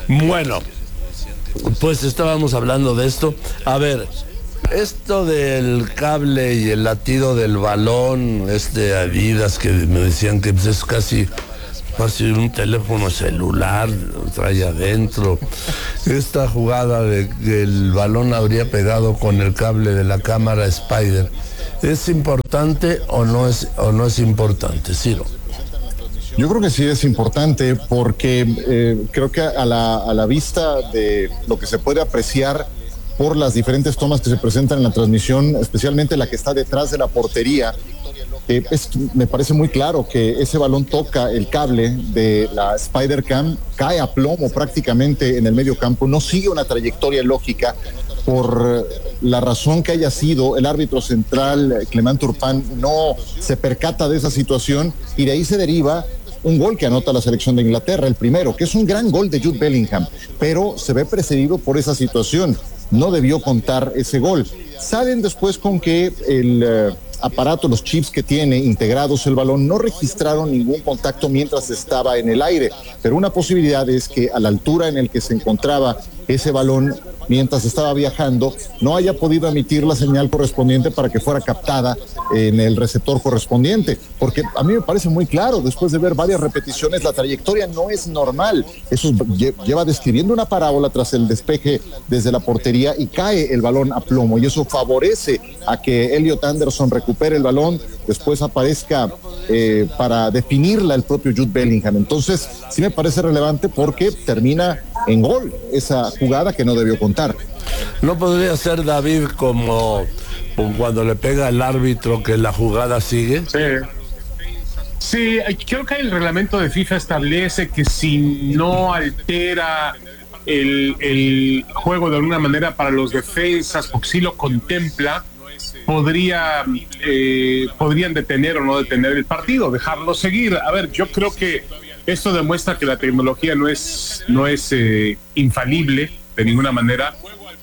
Bueno, pues estábamos hablando de esto. A ver, esto del cable y el latido del balón, Adidas, que me decían que pues, es casi un teléfono celular, trae adentro. Esta jugada de que el balón habría pegado con el cable de la cámara Spider, ¿es importante o no es importante, Ciro? Yo creo que sí es importante porque creo que a la vista de lo que se puede apreciar por las diferentes tomas que se presentan en la transmisión, especialmente la que está detrás de la portería, me parece muy claro que ese balón toca el cable de la Spider-Cam, cae a plomo prácticamente en el medio campo, no sigue una trayectoria lógica. Por la razón que haya sido, el árbitro central, Clement Turpin, no se percata de esa situación y de ahí se deriva un gol que anota la selección de Inglaterra, el primero, que es un gran gol de Jude Bellingham, pero se ve precedido por esa situación. No debió contar ese gol. Salen después con que el aparato, los chips que tiene integrados el balón, no registraron ningún contacto mientras estaba en el aire, pero una posibilidad es que a la altura en el que se encontraba ese balón mientras estaba viajando, no haya podido emitir la señal correspondiente para que fuera captada en el receptor correspondiente, porque a mí me parece muy claro, después de ver varias repeticiones, la trayectoria no es normal. Eso lleva describiendo una parábola tras el despeje desde la portería y cae el balón a plomo, y eso favorece a que Elliot Anderson recupere el balón, después aparezca para definirla el propio Jude Bellingham. Entonces sí me parece relevante porque termina en gol esa jugada que no debió contar. ¿No podría ser, David, como cuando le pega el árbitro que la jugada sigue? Sí, creo que el reglamento de FIFA establece que si no altera el juego de alguna manera para los defensas, porque si lo contempla, podrían detener o no detener el partido, dejarlo seguir. A ver, yo creo que esto demuestra que la tecnología no es infalible de ninguna manera.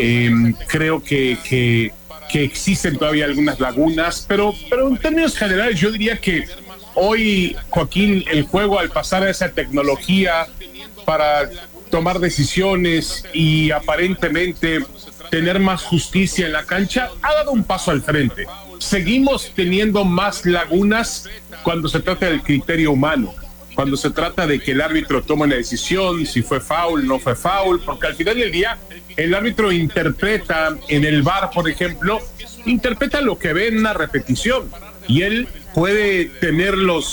Creo que existen todavía algunas lagunas, pero en términos generales yo diría que hoy, Joaquín, el juego, al pasar a esa tecnología para tomar decisiones y aparentemente tener más justicia en la cancha, ha dado un paso al frente. Seguimos teniendo más lagunas cuando se trata del criterio humano, cuando se trata de que el árbitro tome una decisión, si fue foul, no fue foul, porque al final del día el árbitro interpreta en el VAR, por ejemplo, interpreta lo que ve en una repetición y él puede tener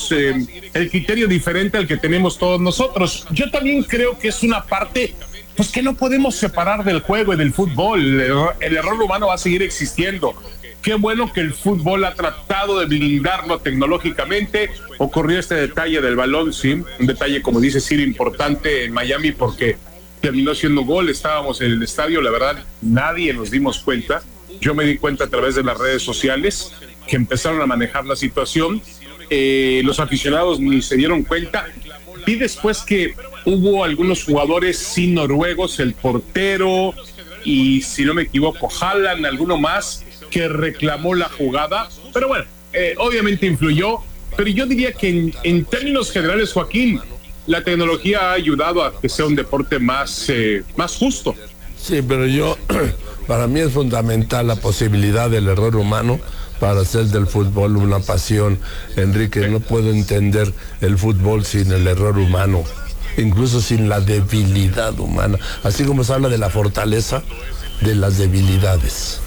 el criterio diferente al que tenemos todos nosotros. Yo también creo que es una parte pues que no podemos separar del juego y del fútbol. El error humano va a seguir existiendo. Qué bueno que el fútbol ha tratado de blindarlo tecnológicamente. Ocurrió este detalle del balón, sí, un detalle, como dice Ciro, importante en Miami porque terminó siendo gol. Estábamos en el estadio, la verdad, nadie nos dimos cuenta. Yo me di cuenta a través de las redes sociales que empezaron a manejar la situación. Los aficionados ni se dieron cuenta. Vi después que hubo algunos jugadores sí noruegos, el portero y, si no me equivoco, Haaland, alguno más, que reclamó la jugada, pero bueno, obviamente influyó, pero yo diría que en términos generales, Joaquín, la tecnología ha ayudado a que sea un deporte más justo. Sí, pero para mí es fundamental la posibilidad del error humano para hacer del fútbol una pasión. Enrique, no puedo entender el fútbol sin el error humano, incluso sin la debilidad humana, así como se habla de la fortaleza, de las debilidades.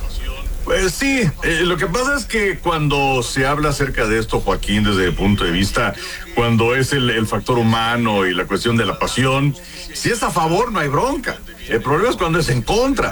Pues sí, lo que pasa es que cuando se habla acerca de esto, Joaquín, desde el punto de vista, cuando es el factor humano y la cuestión de la pasión, si es a favor no hay bronca, el problema es cuando es en contra.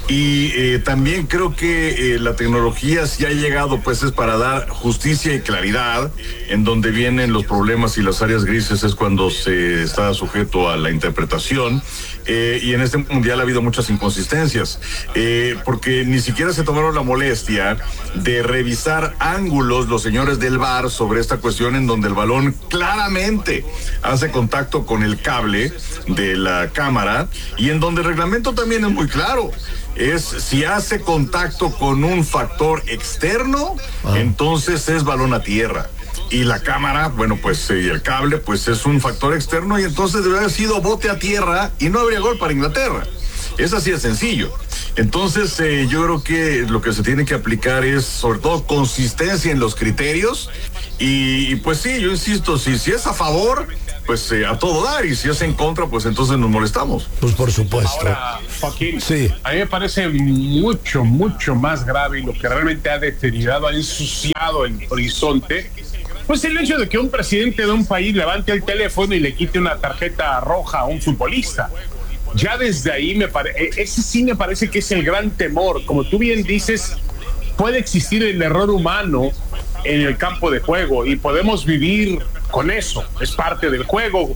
Y también creo que la tecnología, si ha llegado, pues es para dar justicia y claridad. En donde vienen los problemas y las áreas grises es cuando se está sujeto a la interpretación. Y en este mundial ha habido muchas inconsistencias, porque ni siquiera se tomaron la molestia de revisar ángulos los señores del VAR sobre esta cuestión, en donde el balón claramente hace contacto con el cable de la cámara, y en donde el reglamento también es muy claro. Es si hace contacto con un factor externo, entonces es balón a tierra. y la cámara, bueno, pues y el cable, pues es un factor externo y entonces debe haber sido bote a tierra y no habría gol para Inglaterra. Es así de sencillo. Entonces, yo creo que lo que se tiene que aplicar es, sobre todo, consistencia en los criterios. Y pues sí, yo insisto, si es a favor, pues a todo dar. Y si es en contra, pues entonces nos molestamos. Pues por supuesto. Ahora, Joaquín, sí, a mí me parece mucho, mucho más grave y lo que realmente ha deteriorado, ha ensuciado el horizonte. Pues el hecho de que un presidente de un país levante el teléfono y le quite una tarjeta roja a un futbolista. Ya desde ahí ese sí me parece que es el gran temor. Como tú bien dices, puede existir el error humano en el campo de juego y podemos vivir con eso, es parte del juego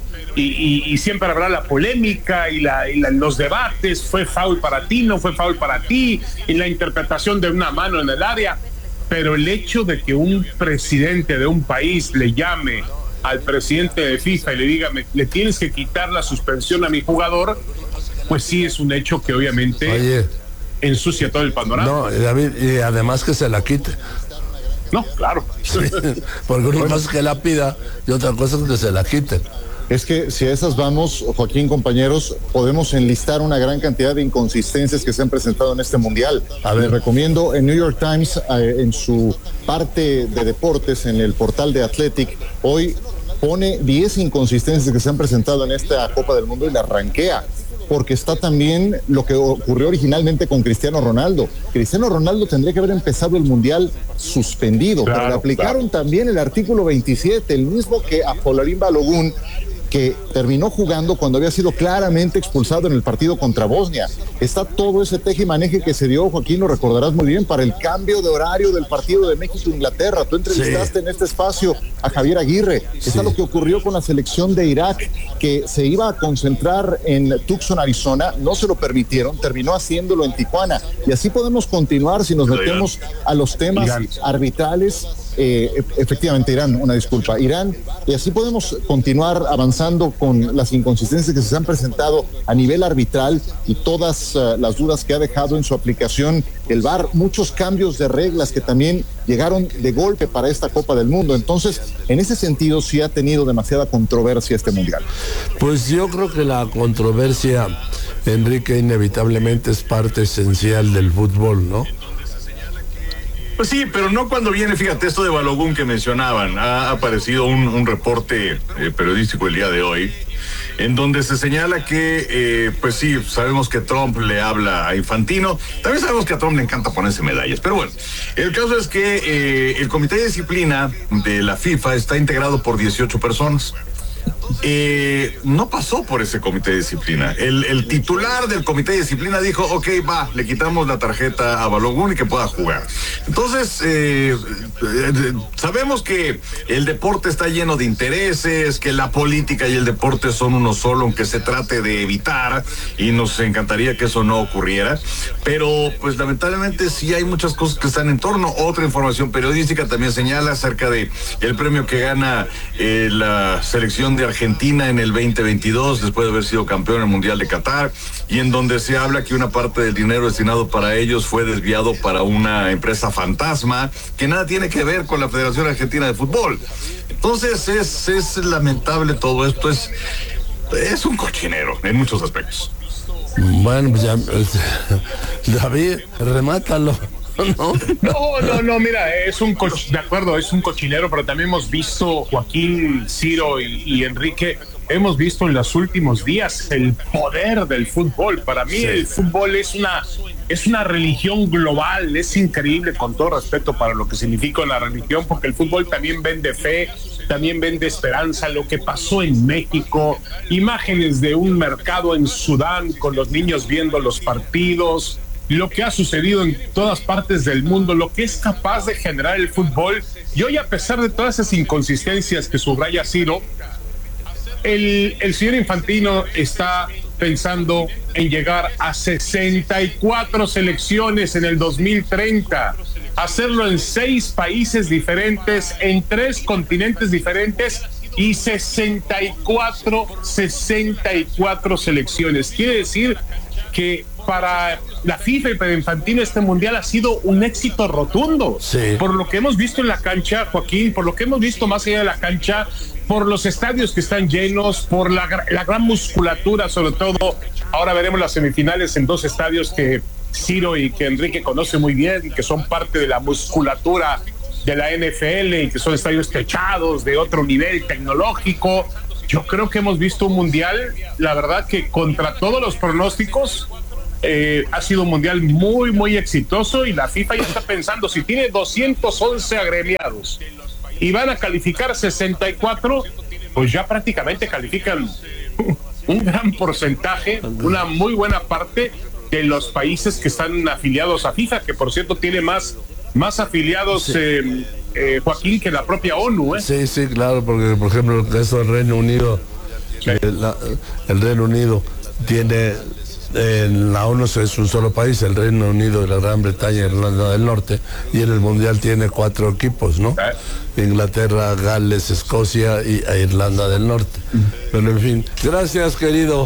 y siempre habrá la polémica y los debates, fue foul para ti, no fue foul para ti, y la interpretación de una mano en el área, pero el hecho de que un presidente de un país le llame al presidente de FIFA y le diga, le tienes que quitar la suspensión a mi jugador, pues sí es un hecho que obviamente ensucia todo el panorama. No, David, y además que se la quite. No, claro. Sí, porque una cosa es que la pida y otra cosa es que se la quiten. Es que si a esas vamos, Joaquín, compañeros, podemos enlistar una gran cantidad de inconsistencias que se han presentado en este mundial. A ver, les recomiendo en New York Times, en su parte de deportes, en el portal de Athletic, hoy pone 10 inconsistencias que se han presentado en esta Copa del Mundo y la ranquea, porque está también lo que ocurrió originalmente con Cristiano Ronaldo. Cristiano Ronaldo tendría que haber empezado el Mundial suspendido, pero le aplicaron también el artículo 27, el mismo que a Folarin Balogun, que terminó jugando cuando había sido claramente expulsado en el partido contra Bosnia. Está todo ese teje y maneje que se dio, Joaquín, lo recordarás muy bien, para el cambio de horario del partido de México-Inglaterra. Tú entrevistaste en este espacio a Javier Aguirre. Está lo que ocurrió con la selección de Irak, que se iba a concentrar en Tucson, Arizona, no se lo permitieron, terminó haciéndolo en Tijuana. Y así podemos continuar si nos metemos a los temas arbitrales. Efectivamente, Irán, y así podemos continuar avanzando con las inconsistencias que se han presentado a nivel arbitral y todas las dudas que ha dejado en su aplicación el VAR, muchos cambios de reglas que también llegaron de golpe para esta Copa del Mundo. Entonces, en ese sentido sí ha tenido demasiada controversia este mundial. Pues yo creo que la controversia, Enrique, inevitablemente es parte esencial del fútbol, ¿no? Pues sí, pero no cuando viene, fíjate, esto de Balogun que mencionaban. Ha aparecido un reporte periodístico el día de hoy, en donde se señala que, pues sí, sabemos que Trump le habla a Infantino, también sabemos que a Trump le encanta ponerse medallas, pero bueno, el caso es que el comité de disciplina de la FIFA está integrado por 18 personas. No pasó por ese comité de disciplina. El titular del comité de disciplina dijo, ok, va, le quitamos la tarjeta a Balogun y que pueda jugar. Entonces, sabemos que el deporte está lleno de intereses, que la política y el deporte son uno solo, aunque se trate de evitar, y nos encantaría que eso no ocurriera, pero pues lamentablemente sí hay muchas cosas que están en torno. Otra información periodística también señala acerca de el premio que gana la selección de Argentina en el 2022, después de haber sido campeón en el Mundial de Qatar, y en donde se habla que una parte del dinero destinado para ellos fue desviado para una empresa fantasma que nada tiene que ver con la Federación Argentina de Fútbol. Entonces es lamentable todo esto, es un cochinero en muchos aspectos. Bueno, pues ya, David, remátalo. No, mira, de acuerdo, es un cochinero, pero también hemos visto, Joaquín, Ciro y Enrique, hemos visto en los últimos días el poder del fútbol. Para mí el fútbol es una religión global, es increíble, con todo respeto para lo que significa la religión, porque el fútbol también vende fe, también vende esperanza. Lo que pasó en México, imágenes de un mercado en Sudán con los niños viendo los partidos, lo que ha sucedido en todas partes del mundo, lo que es capaz de generar el fútbol. Y hoy, a pesar de todas esas inconsistencias que subraya Ciro, el señor Infantino está pensando en llegar a 64 selecciones en el 2030, hacerlo en 6 países diferentes, en 3 continentes diferentes, y 64 selecciones. Quiere decir que para la FIFA y para Infantino este mundial ha sido un éxito rotundo. Sí. Por lo que hemos visto en la cancha, Joaquín, por lo que hemos visto más allá de la cancha, por los estadios que están llenos, por la gran musculatura, sobre todo. Ahora veremos las semifinales en 2 estadios que Ciro y que Enrique conoce muy bien, que son parte de la musculatura de la NFL y que son estadios techados de otro nivel tecnológico. Yo creo que hemos visto un mundial, la verdad que contra todos los pronósticos, ha sido un mundial muy, muy exitoso, y la FIFA ya está pensando, si tiene 211 agremiados y van a calificar 64, pues ya prácticamente califican un gran porcentaje, una muy buena parte de los países que están afiliados a FIFA, que por cierto tiene más afiliados, sí. Joaquín, que la propia ONU. Sí, sí, claro, porque por ejemplo eso del Reino Unido, sí. El Reino Unido tiene, en la ONU es un solo país, el Reino Unido, la Gran Bretaña, Irlanda del Norte, y en el Mundial tiene 4 equipos, ¿no? Inglaterra, Gales, Escocia y Irlanda del Norte. Pero en fin, gracias querido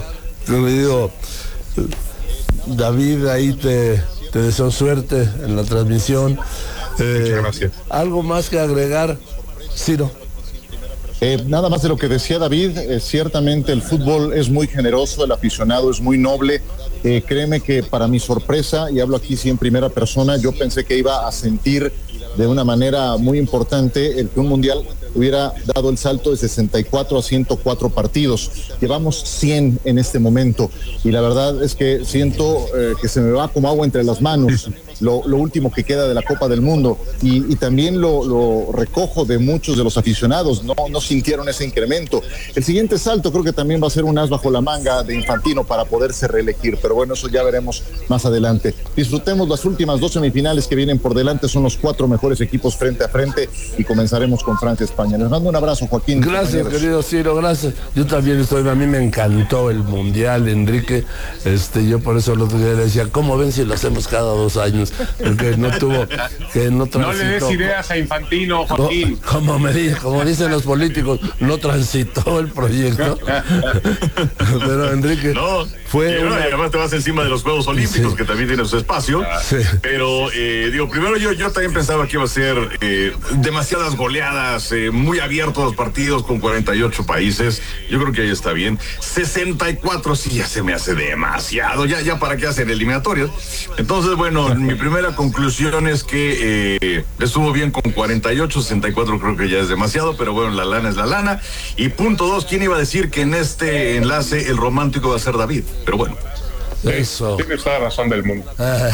David, ahí te deseo suerte en la transmisión. Muchas gracias. ¿Algo más que agregar, Ciro? Nada más de lo que decía David, ciertamente el fútbol es muy generoso, el aficionado es muy noble. Créeme que para mi sorpresa, y hablo aquí sí en primera persona, yo pensé que iba a sentir de una manera muy importante el que un mundial hubiera dado el salto de 64 a 104 partidos. Llevamos 100 en este momento y la verdad es que siento que se me va como agua entre las manos lo último que queda de la Copa del Mundo, y también lo recojo de muchos de los aficionados, no sintieron ese incremento. El siguiente salto creo que también va a ser un as bajo la manga de Infantino para poderse reelegir, pero bueno, eso ya veremos más adelante. Disfrutemos las últimas 2 semifinales que vienen por delante, son los 4 mejores equipos frente a frente, y comenzaremos con Francia-España. Les mando un abrazo, Joaquín. Gracias, compañeros. Querido Ciro, gracias. Yo también a mí me encantó el Mundial, Enrique. Yo por eso lo le decía, ¿cómo ven si lo hacemos cada 2 años? Porque no transitó. No le des ideas a Infantino, Joaquín. Como dicen los políticos, no transitó el proyecto. Pero Enrique, además te vas encima de los Juegos Olímpicos, sí, que también tienen su espacio. Sí. Pero primero yo también pensaba que iba a ser demasiadas goleadas, muy abiertos los partidos con 48 países. Yo creo que ahí está bien. 64 sí ya se me hace demasiado. Ya para qué hacer eliminatorias. Entonces, bueno, mi primera conclusión es que estuvo bien con 48, 64 creo que ya es demasiado, pero bueno, la lana es la lana. Y punto 2, ¿quién iba a decir que en este enlace el romántico va a ser David? Pero bueno. Eso. Tienes toda la razón del mundo.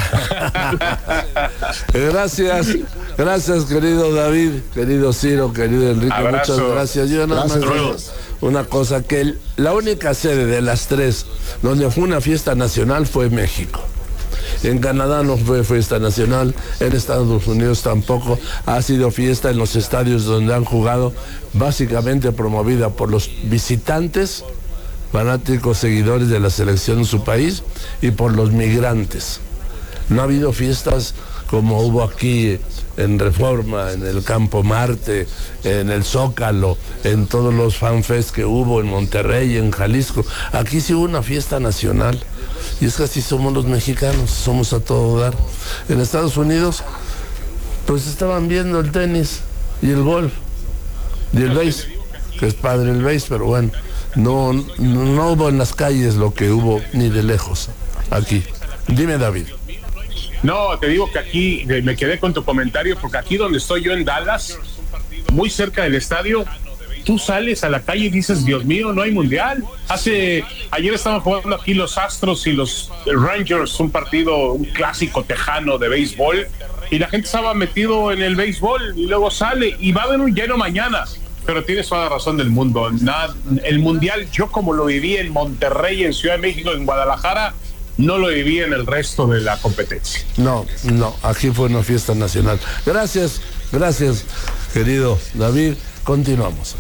Gracias querido David, querido Ciro, querido Enrique. Abrazo. Muchas gracias. Yo nada más una cosa, que la única sede de las 3 donde fue una fiesta nacional fue México. En Canadá no fue fiesta nacional, en Estados Unidos tampoco. Ha sido fiesta en los estadios donde han jugado, básicamente promovida por los visitantes, fanáticos, seguidores de la selección en su país, y por los migrantes. No ha habido fiestas como hubo aquí en Reforma, en el Campo Marte, en el Zócalo, en todos los fanfests que hubo en Monterrey, en Jalisco. Aquí sí hubo una fiesta nacional. Y es que así somos los mexicanos, somos a todo dar. En Estados Unidos, pues estaban viendo el tenis y el golf y el béis, que es padre el béis, pero bueno, no hubo en las calles lo que hubo ni de lejos aquí. Dime, David. No, te digo que aquí me quedé con tu comentario, porque aquí donde estoy yo en Dallas, muy cerca del estadio, tú sales a la calle y dices, Dios mío, no hay mundial. Ayer estaban jugando aquí los Astros y los Rangers, un clásico tejano de béisbol, y la gente estaba metido en el béisbol, y luego sale y va a haber un lleno mañana. Pero tienes toda la razón del mundo. El mundial, yo como lo viví en Monterrey, en Ciudad de México, en Guadalajara, no lo viví en el resto de la competencia. No, aquí fue una fiesta nacional. Gracias, querido David. Continuamos.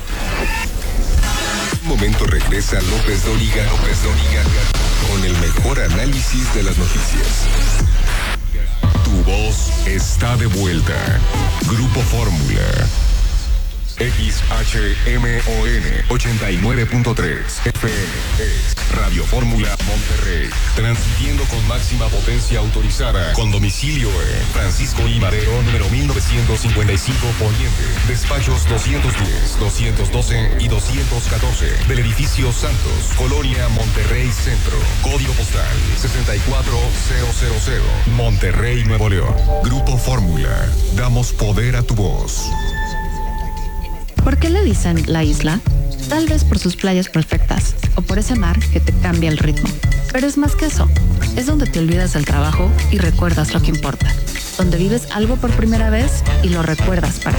Un momento regresa López Dóriga con el mejor análisis de las noticias. Tu voz está de vuelta. Grupo Fórmula. XHMON 89.3 FM es Radio Fórmula Monterrey. Transmitiendo con máxima potencia autorizada. Con domicilio en Francisco I. Madero, número 1955 Poniente. Despachos 210, 212 y 214. Del edificio Santos, Colonia Monterrey Centro. Código postal 64000. Monterrey, Nuevo León. Grupo Fórmula. Damos poder a tu voz. ¿Por qué le dicen la isla? Tal vez por sus playas perfectas o por ese mar que te cambia el ritmo. Pero es más que eso. Es donde te olvidas del trabajo y recuerdas lo que importa. Donde vives algo por primera vez y lo recuerdas para